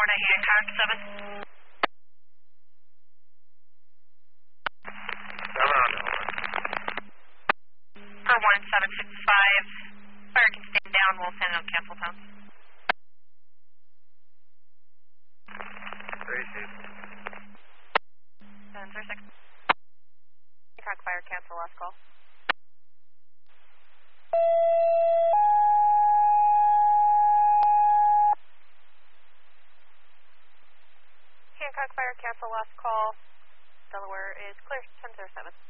Hancock, 7. 1765. Fire can stand down, we'll send out cancel tone. 36. 736. Hancock Fire, cancel last call. Hancock Fire, cancel last call. Delaware is clear, 1007.